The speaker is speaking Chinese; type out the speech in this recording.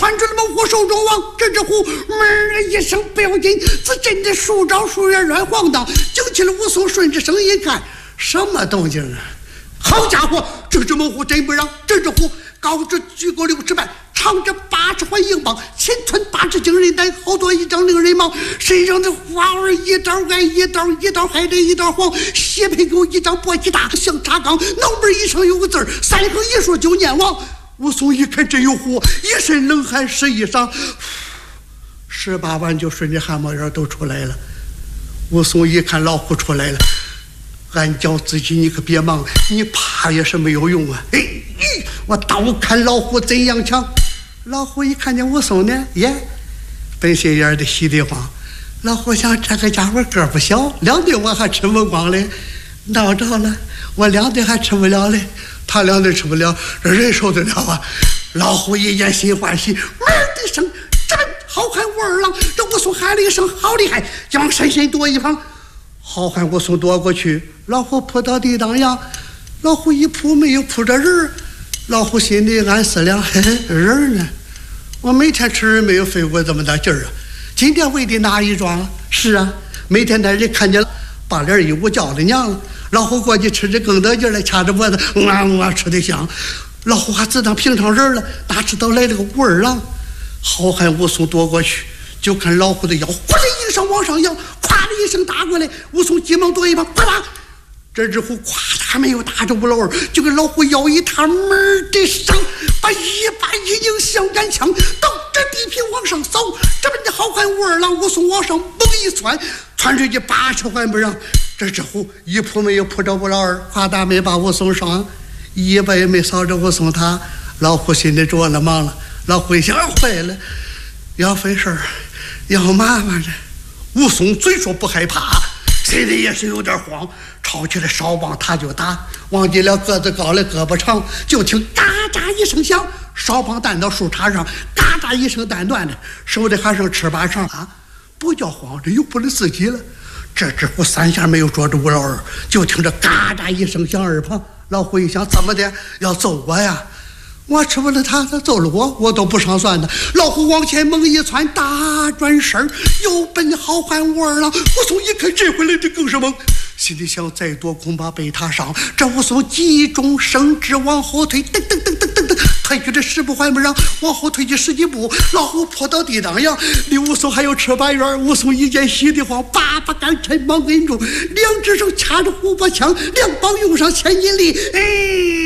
窜出了猛虎手中王，这只虎门一声不要紧，自震得树招树叶乱晃荡，惊起了武松，顺着声音看，什么动静啊？好家伙，这只猛虎真不让！这只虎高着举过60半，长着80环硬棒，前寸8尺惊人胆，好多一张令人忙。身上的花儿一道挨一道，一道还得一道黄，血配狗一张簸箕大，像茶缸，脑门以上有个字儿，3横一竖就念王。武松一看真有虎，一身冷汗湿衣裳，18万就顺着汗毛眼都出来了。武松一看老虎出来了，俺叫自己你可别忙，你怕也是没有用啊！我倒看老虎怎样强。老虎一看见武松呢，本心眼的稀里慌。老虎想这个家伙个不小，2顿我还吃不光嘞，闹着了，我2顿还吃不了嘞，他2顿吃不了，这人受得了啊？老虎一见心欢喜，门的声战，好汉武二郎。这武松喊了一声好厉害，就往深深躲一旁。好汉武松躲过去，老虎扑到地当阳，老虎一扑没有扑着人，老虎心里暗思量，人呢？我每天吃人没有费过这么大劲儿啊！今天我得拿一桩。是啊，每天在这看见把脸一捂叫了娘了，老虎过去吃着更得劲儿了，掐着脖子，吃得香。老虎还自当平常人了，哪知道来了个武二郎。好汉武松躲过去，就看老虎的腰忽然一声往上扬，咵的一声打过来，武松急忙躲一旁，啪啦！这只虎咵还没有打着武老二，就跟老虎腰一踏，门的上把一把一拧香杆枪等着地平往上扫。这边的好汉武二郎武松往上猛一窜，窜出去80环不让。这只虎一扑没有扑着武老二，夸大没把武松伤，一把也没扫着武松他。老虎心里着了忙了，老虎一想坏了，要费事儿，要麻烦了。武松嘴说不害怕，心里也是有点慌，抄起来哨棒他就打，忘记了个子高了胳膊长，就听嘎喳一声响，哨棒弹到树杈上，嘎喳一声弹断了，手里还剩翅膀上啊！不叫慌，这又不是自己了。这只虎3下没有捉住武老二，就听着嘎喳一声响耳旁。老虎一想，怎么的要揍我呀？我吃不了他揍了我都不上算的。老虎往前猛一窜，大转身又奔好汉武二郎。武松一看这回来这更是猛，心里想再躲恐怕被他伤。这武松急中生智，往后退，噔噔噔噔噔噔，退去这10步还不让，往后退去10几步，老虎扑到地当阳，离武松还有尺8远。武松一见稀里慌，把杆趁忙跟住，2只手掐着虎脖枪，2膀用上牵引力，